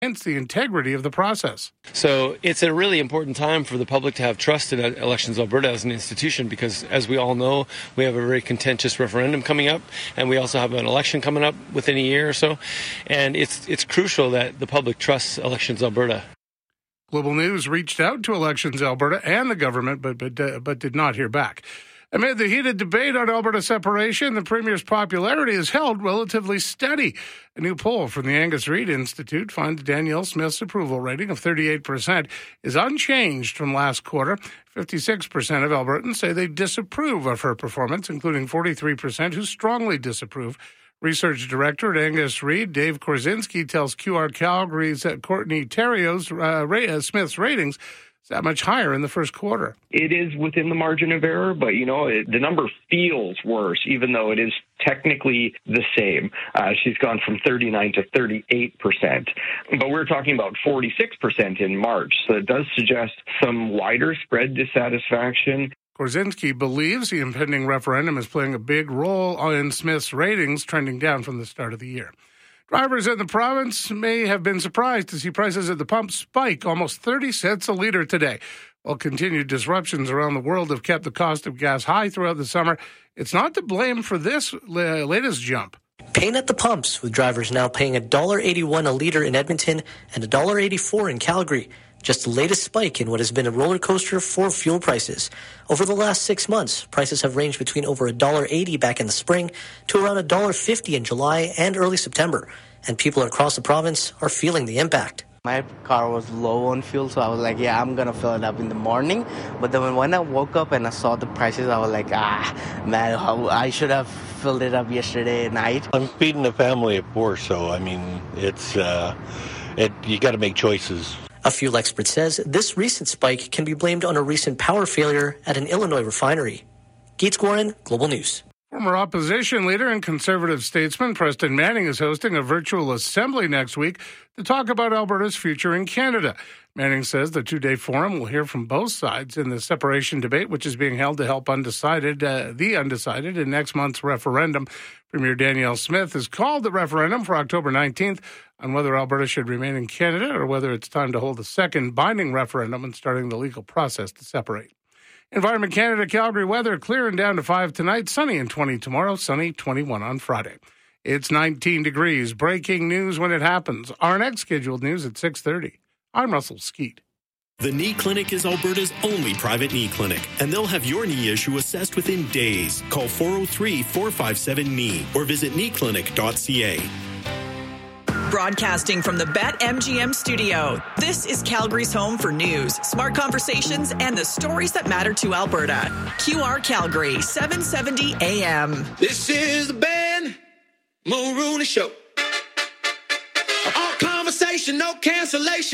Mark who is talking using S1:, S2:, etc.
S1: hence the integrity of the process.
S2: So it's a really important time for the public to have trust in Elections Alberta as an institution because, as we all know, we have a very contentious referendum coming up, and we also have an election coming up within a year or so. And it's crucial that the public trusts Elections Alberta.
S1: Global News reached out to Elections Alberta and the government, but did not hear back. Amid the heated debate on Alberta separation, the Premier's popularity is held relatively steady. A new poll from the Angus Reid Institute finds Danielle Smith's approval rating of 38% is unchanged from last quarter. 56% of Albertans say they disapprove of her performance, including 43% who strongly disapprove. Research Director at Angus Reid, Dave Korzinski, tells QR Calgary's Courtney Theriault's Smith's ratings is that much higher in the first quarter.
S3: It is within the margin of error, but, the number feels worse, even though it is technically the same. She's gone from 39 to 38%. But we're talking about 46% in March, so it does suggest some wider spread dissatisfaction.
S1: Korzinski believes the impending referendum is playing a big role in Smith's ratings, trending down from the start of the year. Drivers in the province may have been surprised to see prices at the pump spike almost 30 cents a litre today. While continued disruptions around the world have kept the cost of gas high throughout the summer, it's not to blame for this latest jump.
S4: Pain at the pumps, with drivers now paying $1.81 a litre in Edmonton and $1.84 in Calgary. Just the latest spike in what has been a roller coaster for fuel prices. Over the last 6 months, prices have ranged between over $1.80 back in the spring to around $1.50 in July and early September. And people across the province are feeling the impact.
S5: My car was low on fuel, so I was like, I'm going to fill it up in the morning. But then when I woke up and I saw the prices, I was like, man, I should have filled it up yesterday night.
S6: I'm feeding a family of four, so, it's you got to make choices.
S4: A fuel expert says this recent spike can be blamed on a recent power failure at an Illinois refinery. Gates Gorin, Global News.
S1: Former opposition leader and Conservative statesman Preston Manning is hosting a virtual assembly next week to talk about Alberta's future in Canada. Manning says the two-day forum will hear from both sides in the separation debate, which is being held to help the undecided in next month's referendum. Premier Danielle Smith has called the referendum for October 19th on whether Alberta should remain in Canada or whether it's time to hold a second binding referendum and starting the legal process to separate. Environment Canada Calgary weather, clear and down to 5 tonight, sunny and 20 tomorrow, sunny 21 on Friday. It's 19 degrees. Breaking news when it happens. Our next scheduled news at 6:30. I'm Russell Skeet.
S7: The Knee Clinic is Alberta's only private knee clinic, and they'll have your knee issue assessed within days. Call 403-457-KNEE or visit kneeclinic.ca.
S8: Broadcasting from the BetMGM studio, this is Calgary's home for news, smart conversations, and the stories that matter to Alberta. QR Calgary, 770 AM.
S9: This is the Ben Mulrooney Show. All conversation, no cancellation.